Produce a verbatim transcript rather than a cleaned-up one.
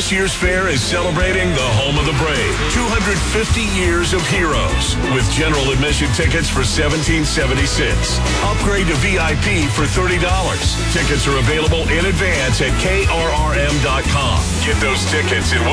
This year's fair is celebrating the home of the brave. two hundred fifty years of heroes. With general admission tickets for seventeen seventy-six. Upgrade to V I P for thirty dollars. Tickets are available in advance at K R R M dot com. Get those tickets in one